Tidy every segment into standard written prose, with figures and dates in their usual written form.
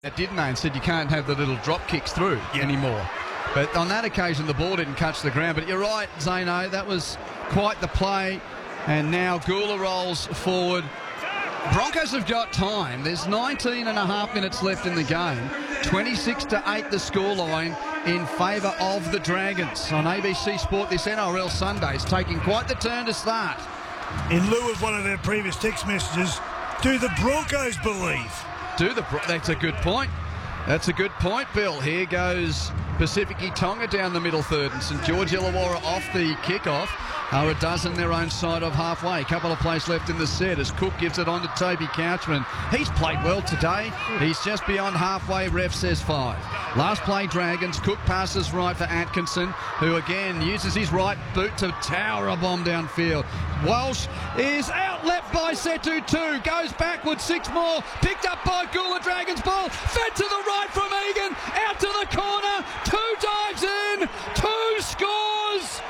That didn't they, and said you can't have the little drop kicks through anymore. But on that occasion, the ball didn't touch the ground. But you're right, Zeno, that was quite the play. And now Gula rolls forward. Broncos have got time. There's 19 and a half minutes left in the game. 26-8 the scoreline in favour of the Dragons. On ABC Sport this NRL Sunday is taking quite the turn to start. In lieu of one of our previous text messages, do the Broncos believe? That's a good point. That's a good point, Bill. Here goes Pacific Tonga down the middle third, and St George Illawarra off the kickoff are a dozen their own side of halfway. A couple of plays left in the set as Cook gives it on to Toby Couchman. He's played well today. He's just beyond halfway. Ref says 5. Last play, Dragons. Cook passes right for Atkinson, who again uses his right boot to tower a bomb downfield. Walsh is outleapt by Setu 2. Goes backwards, 6 more. Picked up by Gula. Dragons ball. Fed to the right from Egan. Out to the corner. 2 dives in. 2 scores.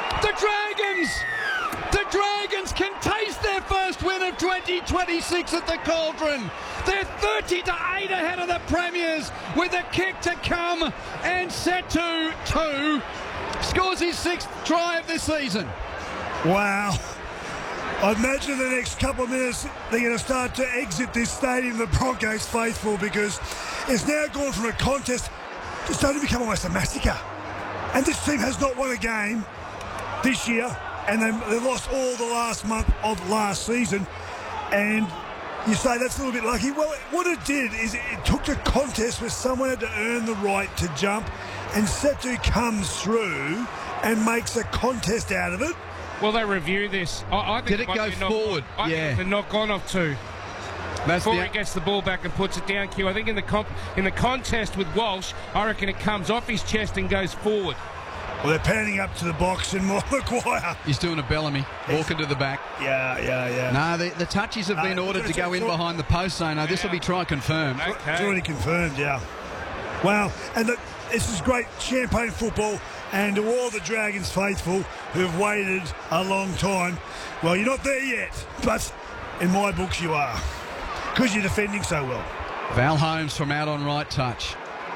The Dragons can taste their first win of 2026 at the Cauldron. They're 30-8 ahead of the Premiers with a kick to come, and Setu 2 scores his 6th try of the season. Wow. I imagine the next couple of minutes they're going to start to exit this stadium, the Broncos faithful, because it's now gone from a contest to starting to become almost a massacre. And this team has not won a game this year, and they lost all the last month of last season. And you say that's a little bit lucky. Well, what it did is it took a contest where someone had to earn the right to jump, and Setu comes through and makes a contest out of it. Well, they review this. I think did it go forward? I think the knock on of 2. Before he gets the ball back and puts it down, Q. I think in the contest with Walsh, I reckon it comes off his chest and goes forward. Well, they're panning up to the box, and Maguire. He's doing a Bellamy, walking to the back. Yeah. No, the touchies have been ordered to go in behind the post, so no, this will be confirmed. Okay. It's already confirmed, yeah. Wow, and this is great champagne football, and to all the Dragons faithful who have waited a long time, well, you're not there yet, but in my books you are, because you're defending so well. Val Holmes from out on right touch.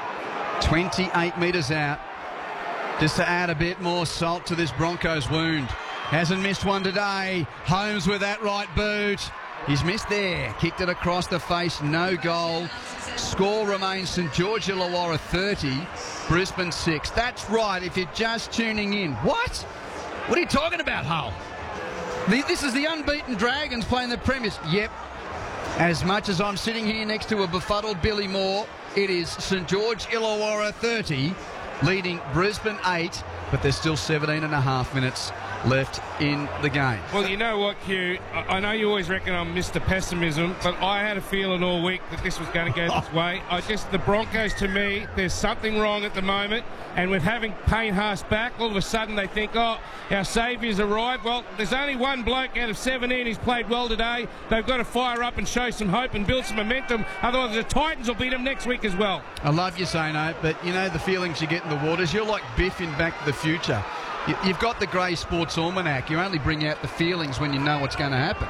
28 metres out. Just to add a bit more salt to this Broncos wound. Hasn't missed one today. Holmes with that right boot. He's missed there. Kicked it across the face. No goal. Score remains St George Illawarra 30, Brisbane 6. That's right, if you're just tuning in. What? What are you talking about, Hull? This is the unbeaten Dragons playing the Premiers. Yep. As much as I'm sitting here next to a befuddled Billy Moore, it is St George Illawarra 30, leading Brisbane 8, but there's still 17 and a half minutes left in the game. Well, you know what, Q? I know you always reckon I'm Mr. Pessimism, but I had a feeling all week that this was going to go this way. The Broncos, to me, there's something wrong at the moment, and with having Payne Haas back, all of a sudden they think, oh, our saviour's arrived. Well, there's only one bloke out of 17 who's played well today. They've got to fire up and show some hope and build some momentum, otherwise the Titans will beat them next week as well. I love you, Zeno, but you know the feelings you get in the waters. You're like Biff in Back to the Future. You've got the Grey Sports Almanac. You only bring out the feelings when you know what's going to happen.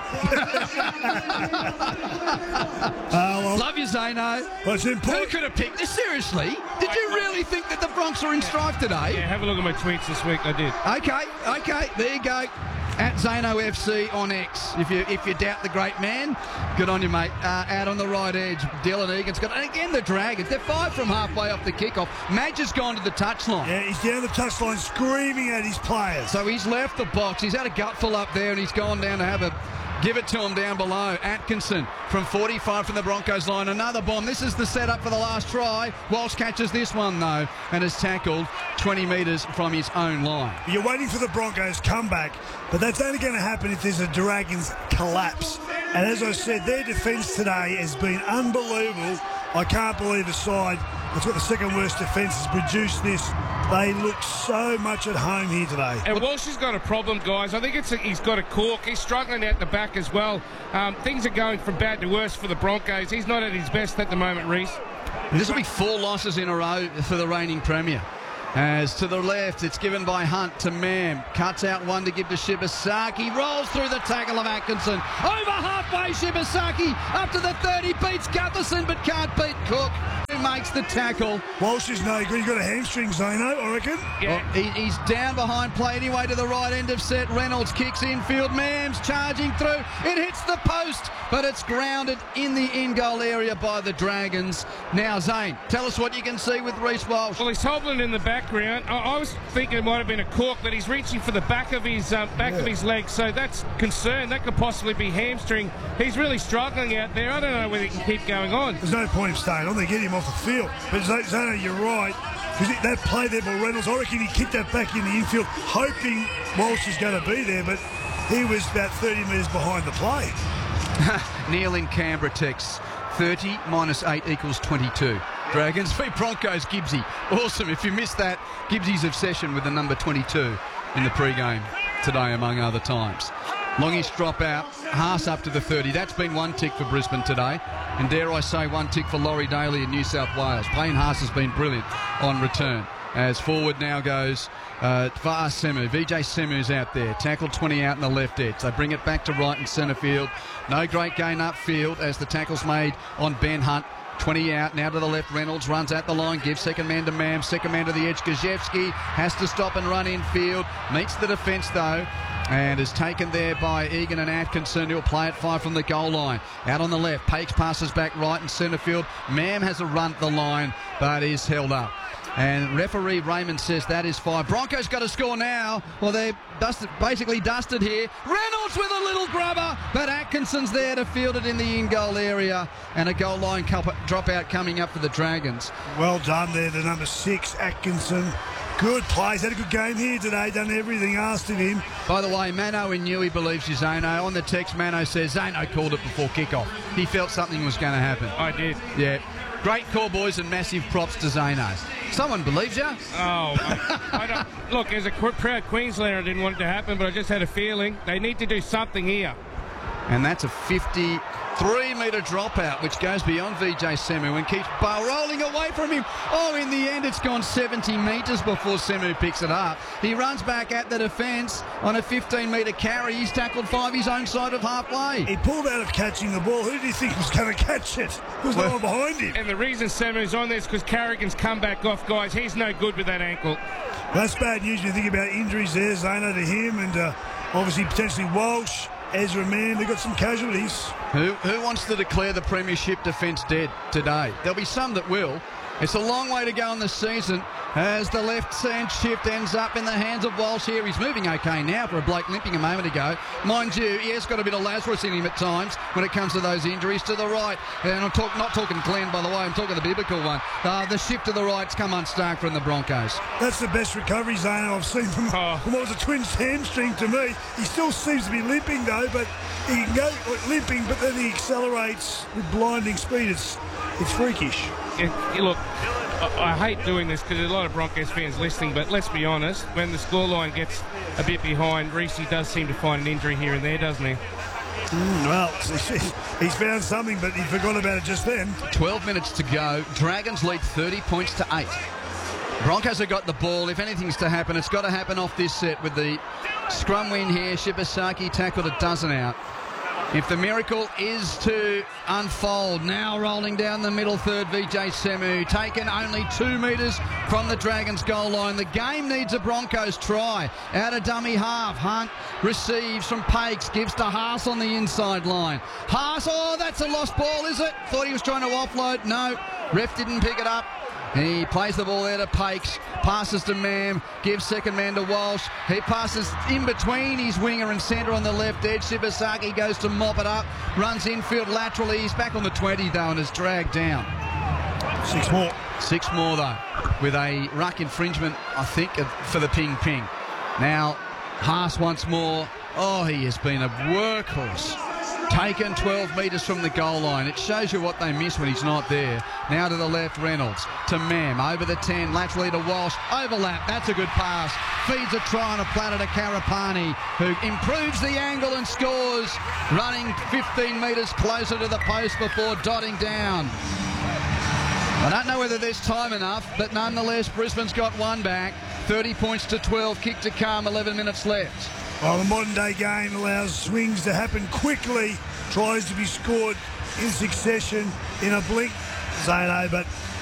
Love you, Zeno. Well, it's important. Who could have picked this? Seriously? Did you really think that the Bronx were in strife today? Yeah, have a look at my tweets this week. I did. Okay. There you go. At Zeno FC on X. If you doubt the great man, good on you, mate. Out on the right edge, Dylan Egan's got, and again the Dragons. They're 5 from halfway off the kickoff. Madge has gone to the touchline. Yeah, he's down the touchline screaming at his players. So he's left the box. He's had a gutful up there, and he's gone down to give it to him down below. Atkinson from 45 from the Broncos line. Another bomb. This is the setup for the last try. Walsh catches this one, though, and is tackled 20 metres from his own line. You're waiting for the Broncos comeback, but that's only going to happen if there's a Dragons collapse. And as I said, their defence today has been unbelievable. I can't believe a side that's got the second worst defence has produced this. They look so much at home here today. And Walsh has got a problem, guys. I think he's got a cork. He's struggling out the back as well. Things are going from bad to worse for the Broncos. He's not at his best at the moment, Reece. This will be 4 losses in a row for the reigning Premier. As to the left, it's given by Hunt to Mam. Cuts out one to give to Shibasaki. Rolls through the tackle of Atkinson. Over halfway, Shibasaki up to the 30. Beats Gutherson but can't beat Cook. makes the tackle. Walsh is no good. He got a hamstring, Zano, I reckon. Yeah. Well, he's down behind play anyway to the right end of set. Reynolds kicks infield. Mams charging through. It hits the post, but it's grounded in the in-goal area by the Dragons. Now, Zane, tell us what you can see with Reece Walsh. Well, he's hobbling in the background. I was thinking it might have been a cork, but he's reaching for the back of his leg, so that's concern. That could possibly be hamstring. He's really struggling out there. I don't know whether he can keep going on. There's no point in staying on. They get him off the field. But Zano, you're right. Because that play there by Reynolds, I reckon he kicked that back in the infield, hoping Walsh is going to be there, but he was about 30 metres behind the play. Neil in Canberra texts 30 minus 8 equals 22. Dragons v Broncos, Gibbsy. Awesome. If you missed that, Gibbsy's obsession with the number 22 in the pre-game today, among other times. Longish drop out, Haas up to the 30. That's been one tick for Brisbane today. And dare I say, one tick for Laurie Daly in New South Wales. Payne Haas has been brilliant on return. As forward now goes Va'a Semu. VJ Semu's out there. Tackled 20 out in the left edge. They bring it back to right and centre field. No great gain upfield as the tackle's made on Ben Hunt. 20 out, now to the left. Reynolds runs at the line, gives second man to Mam, second man to the edge. Gajewski has to stop and run infield. Meets the defence though, and is taken there by Egan and Atkinson, who'll play it 5 from the goal line. Out on the left, Pakes passes back right in centre field. Mam has a run at the line, but is held up. And referee Raymond says that is 5. Broncos got to score now. Well, they're basically dusted here. Reynolds with a little grubber, but Atkinson's there to field it in the in-goal area. And a goal line dropout coming up for the Dragons. Well done there, the number 6, Atkinson. Good plays. Had a good game here today. Done everything asked of him. By the way, Mano in Newey believes you, Zano. On the text, Mano says Zano called it before kickoff. He felt something was going to happen. I did. Yeah. Great call, boys, and massive props to Zano. Someone believes you? Oh, I don't. Look, as a proud Queenslander, I didn't want it to happen, but I just had a feeling they need to do something here. And that's a 53-metre dropout, which goes beyond VJ Semu and keeps rolling away from him. Oh, in the end, it's gone 70 metres before Semu picks it up. He runs back at the defence on a 15-metre carry. He's tackled 5 his own side of halfway. He pulled out of catching the ball. Who did he think was going to catch it? There was no one behind him. And the reason Semu's on there is because Carrigan's come back off, guys. He's no good with that ankle. That's bad news when you think about injuries there, Zano, to him, and obviously potentially Walsh, Ezra Mann. They've got some casualties. Who wants to declare the premiership defence dead today? There'll be some that will. It's a long way to go in the season as the left hand shift ends up in the hands of Walsh here. He's moving okay now for a Blake limping a moment ago. Mind you, he has got a bit of Lazarus in him at times when it comes to those injuries to the right. And I'm not talking Glenn, by the way. I'm talking the biblical one. The shift to the right's come unstuck from the Broncos. That's the best recovery, Zano, I've seen from what was a Twins hamstring to me. He still seems to be limping, though, but he can go limping, but then he accelerates with blinding speed. It's freakish. Look, I hate doing this because there's a lot of Broncos fans listening, but let's be honest, when the scoreline gets a bit behind, Reece does seem to find an injury here and there, doesn't he? Well, he's found something, but he forgot about it just then. 12 minutes to go. Dragons lead 30 points to 8. Broncos have got the ball. If anything's to happen, it's got to happen off this set with the scrum win here. Shibasaki tackled a dozen out. If the miracle is to unfold, now rolling down the middle third, VJ Semu, taken only 2 metres from the Dragons goal line. The game needs a Broncos try. Out of dummy half, Hunt receives from Pakes, gives to Haas on the inside line. Haas, oh, that's a lost ball, is it? Thought he was trying to offload. No, ref didn't pick it up. He plays the ball there to Pakes, passes to Mam, gives second man to Walsh. He passes in between his winger and centre on the left edge. Shibasaki goes to mop it up, runs infield laterally. He's back on the 20 though and is dragged down. 6 more. 6 more though, with a ruck infringement, I think, for the ping. Now, Haas once more. Oh, he has been a workhorse. Taken 12 metres from the goal line. It shows you what they miss when he's not there. Now to the left, Reynolds. To Mam. Over the 10. Laterally to Walsh. Overlap. That's a good pass. Feeds a try on a platter to Karapani, who improves the angle and scores. Running 15 metres closer to the post before dotting down. I don't know whether there's time enough, but nonetheless, Brisbane's got one back. 30 points to 12. Kick to come. 11 minutes left. Well, the modern-day game allows swings to happen quickly, tries to be scored in succession in a blink, Zano, but